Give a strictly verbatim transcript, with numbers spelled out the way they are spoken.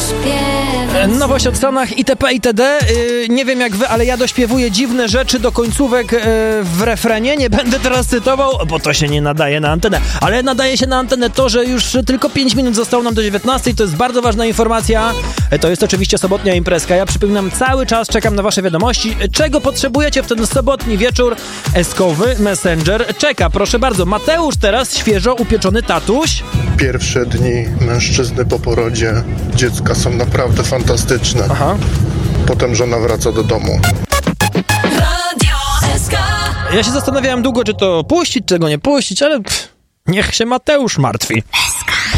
Nowość od Stanach itp. itd. Yy, nie wiem jak wy, ale ja dośpiewuję dziwne rzeczy do końcówek yy, w refrenie. Nie będę teraz cytował, bo to się nie nadaje na antenę. Ale nadaje się na antenę to, że już tylko pięć minut zostało nam do dziewiętnastej. To jest bardzo ważna informacja. To jest oczywiście sobotnia imprezka. Ja przypominam, cały czas czekam na wasze wiadomości. Czego potrzebujecie w ten sobotni wieczór? Eskowy Messenger czeka. Proszę bardzo. Mateusz teraz świeżo upieczony tatuś. Pierwsze dni mężczyzny po porodzie dziecka są naprawdę fantastyczne. Aha. Potem żona wraca do domu. Ja się zastanawiałem długo, czy to puścić, czego nie puścić, ale pff, niech się Mateusz martwi.